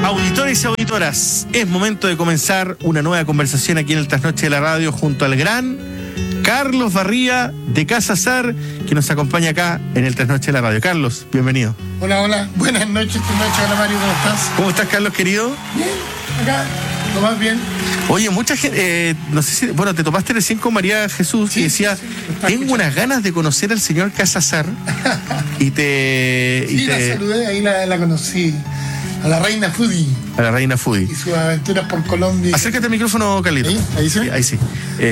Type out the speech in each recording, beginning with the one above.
Auditores y auditoras, es momento de comenzar una nueva conversación aquí en el Trasnoche de la Radio junto al gran Carlos Barría de Casa Sar, que nos acompaña acá en el Trasnoche de la Radio. Carlos, bienvenido. Hola, hola, buenas noches, hola Mario, ¿cómo estás? ¿Cómo estás, Carlos, querido? Bien, acá, lo más bien. Oye, mucha gente, no sé si, bueno, te topaste recién con María Jesús, sí, y decía, tengo unas ganas de conocer al señor Casa Sar. Sí, la saludé, ahí la conocí. A la reina Foodie. A la reina Foodie. Y sus aventuras por Colombia. Acércate al micrófono, Carlito. ¿Ahí sí? Ahí sí.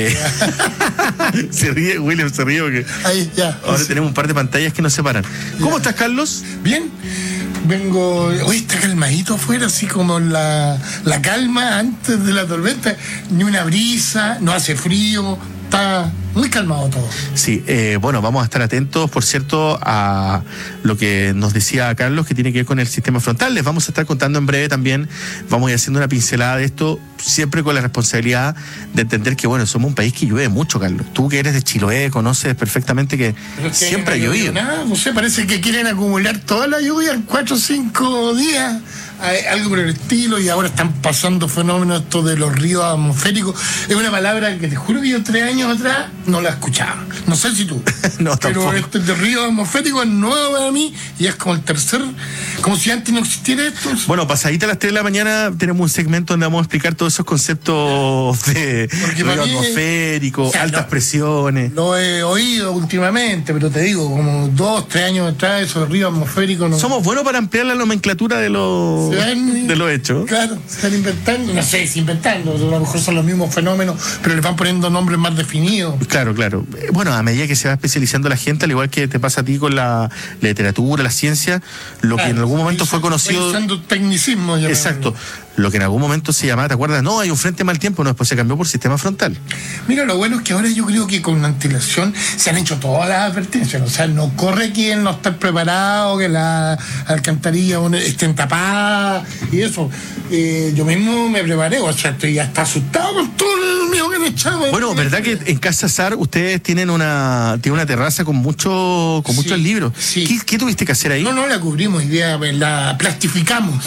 Se ríe, William se ríe porque ahí, ya. Ahora tenemos un par de pantallas que nos separan. ¿Cómo estás, Carlos? Bien. Vengo, hoy está calmadito afuera, así como la calma antes de la tormenta. Ni una brisa, no hace frío, está muy calmado todo. Sí, bueno, vamos a estar atentos, por cierto, a lo que nos decía Carlos, que tiene que ver con el sistema frontal. Les vamos a estar contando en breve también, vamos a ir haciendo una pincelada de esto, siempre con la responsabilidad de entender que, bueno, somos un país que llueve mucho, Carlos. Tú que eres de Chiloé, conoces perfectamente que siempre ha llovido. Nada, no sé, parece que quieren acumular toda la lluvia en 4 o 5 días, algo por el estilo, y ahora están pasando fenómenos estos de los ríos atmosféricos. Es una palabra que te juro que yo 3 años atrás no la escuchaba. No sé si tú. No, pero tampoco. este de río atmosférico es nuevo para mí y es como el tercer, como si antes no existiera esto. Bueno, pasadita a las 3 de la mañana tenemos un segmento donde vamos a explicar todos esos conceptos de río atmosférico, altas presiones. Lo he oído últimamente, pero te digo, como 2, 3 años atrás, esos ríos atmosféricos no. Somos buenos para ampliar la nomenclatura de los hechos. Claro, se están inventando, no sé si inventando, a lo mejor son los mismos fenómenos, pero le van poniendo nombres más definidos. Claro. Bueno, a medida que se va especializando la gente, al igual que te pasa a ti con la literatura, la ciencia, lo que en algún momento fue conocido. Usando tecnicismo. Exacto. Lo que en algún momento se llamaba, ¿te acuerdas? No, hay un frente mal tiempo, no, después se cambió por sistema frontal. Mira, lo bueno es que ahora yo creo que con antelación se han hecho todas las advertencias, o sea, no corre quien no está preparado, que las alcantarillas estén tapadas y eso. Yo mismo me preparé, o sea, estoy hasta asustado con todo el mío que me echaba. Bueno, ¿verdad que en Casa Sar ustedes tienen una terraza con muchos libros? Sí. ¿Qué tuviste que hacer ahí? No, la cubrimos, la plastificamos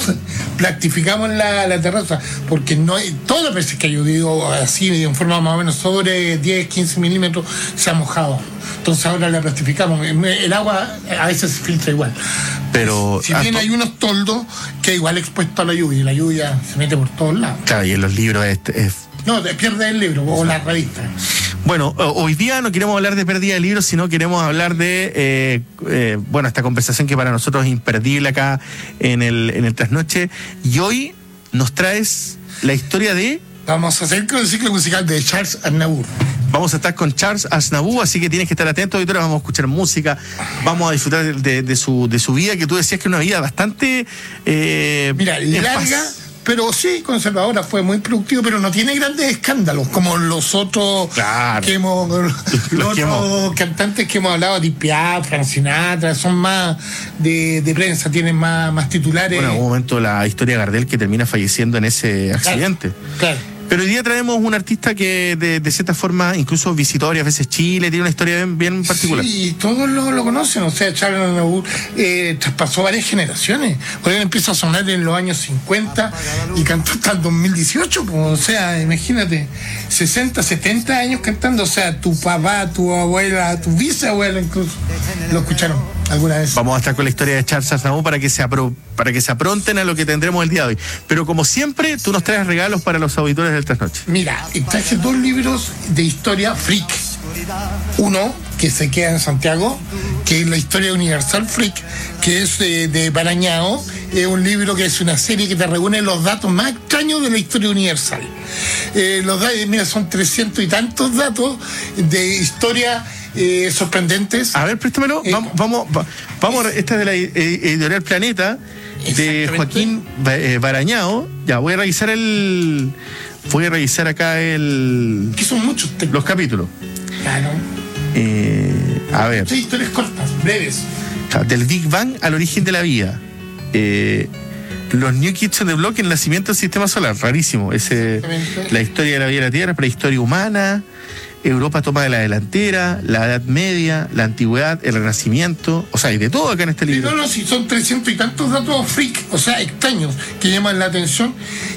la terraza, porque no hay, todas las veces que ha llovido así en forma más o menos sobre 10, 15 milímetros se ha mojado. Entonces ahora la plastificamos. El agua a veces se filtra igual. Pero si bien hay unos toldos que igual expuestos a la lluvia, y la lluvia se mete por todos lados. Claro, y en los libros no, te pierdes el libro o la revista. Bueno, hoy día no queremos hablar de pérdida de libros, sino queremos hablar de, esta conversación que para nosotros es imperdible acá en el Trasnoche. Y hoy nos traes la historia de... Vamos a hacer con el ciclo musical de Charles Aznavour. Vamos a estar con Charles Aznavour, así que tienes que estar atento, auditores. Vamos a escuchar música, vamos a disfrutar de su vida, que tú decías que es una vida bastante... larga, pero sí, conservadora, fue muy productivo, pero no tiene grandes escándalos, como los otros otros cantantes que hemos hablado, Edith Piaf, Frank Sinatra, son más de prensa, tienen más titulares. Bueno, en algún momento la historia de Gardel, que termina falleciendo en ese accidente. Claro. Pero hoy día traemos un artista que de cierta forma incluso visitó varias veces Chile, tiene una historia bien particular. Sí, todos lo conocen, o sea, Charles Aznavour traspasó varias generaciones, porque él empieza a sonar en los años 50 y cantó hasta el 2018, pues, o sea, imagínate, 60, 70 años cantando, o sea, tu papá, tu abuela, tu bisabuela incluso, lo escucharon alguna vez. Vamos a estar con la historia de Charles Aznavour para que se apronten a lo que tendremos el día de hoy. Pero como siempre, tú nos traes regalos para los auditores del Trasnoche. Mira, traje 2 libros de historia freak. Uno que se queda en Santiago, que es la historia universal freak, que es de Barañao. Es un libro que es una serie que te reúne los datos más extraños de la historia universal. Mira, son 300 y tantos datos de historia sorprendentes. A ver, préstamelo. Vamos, esta es de la editorial Planeta, de Joaquín Barañao. Ya, voy a revisar acá que son muchos textos. los capítulos. Claro. A ver. Sí, historias cortas, breves. Del Big Bang al origen de la vida. Los New Kids on the Block, el nacimiento del sistema solar. Rarísimo. La historia de la vida de la Tierra, prehistoria humana. Europa toma de la delantera, la Edad Media, la Antigüedad, el Renacimiento, o sea, hay de todo acá en este libro. No, si son 300 y tantos datos freak, o sea, extraños, que llaman la atención.